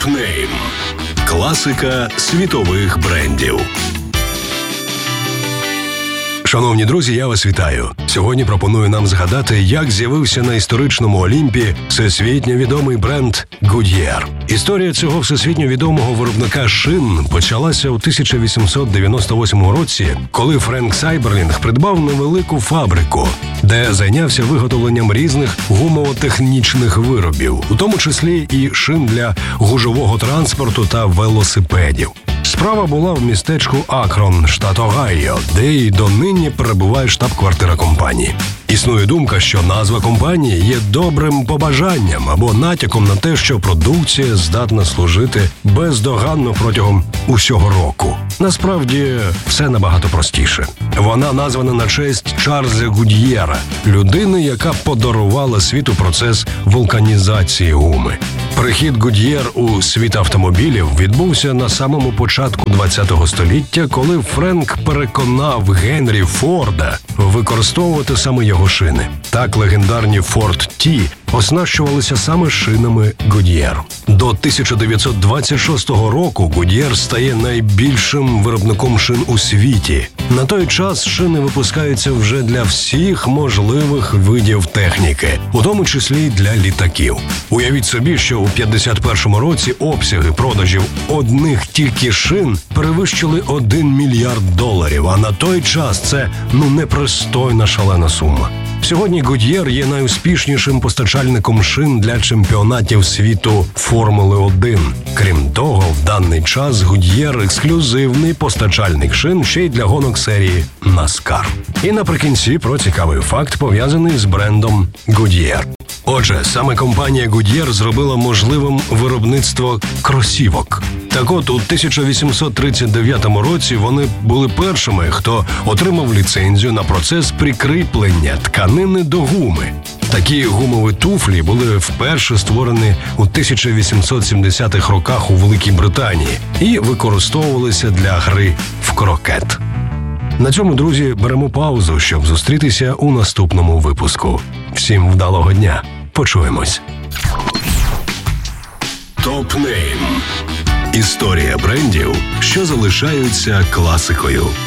Топ-нейм. Класика світових брендів. Шановні друзі, я вас вітаю. Сьогодні пропоную нам згадати, як з'явився на історичному Олімпі всесвітньо відомий бренд Goodyear. Історія цього всесвітньо відомого виробника шин почалася у 1898 році, коли Френк Сайберлінг придбав невелику фабрику, де зайнявся виготовленням різних гумово-технічних виробів, у тому числі і шин для гужового транспорту та велосипедів. Справа була в містечку Акрон, штат Огайо, де й донині перебуває штаб-квартира компанії. Існує думка, що назва компанії є добрим побажанням або натяком на те, що продукція здатна служити бездоганно протягом усього року. Насправді, все набагато простіше. Вона названа на честь Чарльза Гуд'єра, людини, яка подарувала світу процес вулканізації гуми. Прихід Goodyear у світ автомобілів відбувся на самому початку ХХ століття, коли Френк переконав Генрі Форда використовувати саме його шини. Так легендарні Ford T оснащувалися саме шинами Goodyear. До 1926 року Goodyear стає найбільшим виробником шин у світі. На той час шини випускаються вже для всіх можливих видів техніки, у тому числі й для літаків. Уявіть собі, що у 51-му році обсяги продажів одних тільки шин перевищили $1 мільярд, а на той час це, непристойна шалена сума. Сьогодні Goodyear є найуспішнішим постачальником шин для чемпіонатів світу Формули-1. Крім того, в даний час Goodyear – ексклюзивний постачальник шин ще й для гонок серії NASCAR. І наприкінці про цікавий факт, пов'язаний з брендом Goodyear. Отже, саме компанія Goodyear зробила можливим виробництво кросівок. Так от, у 1839 році вони були першими, хто отримав ліцензію на процес прикріплення тканини до гуми. Такі гумові туфлі були вперше створені у 1870-х роках у Великій Британії і використовувалися для гри в крокет. На цьому, друзі, беремо паузу, щоб зустрітися у наступному випуску. Всім вдалого дня. Почуємось. Топ-нейм. Історія брендів, що залишаються класикою.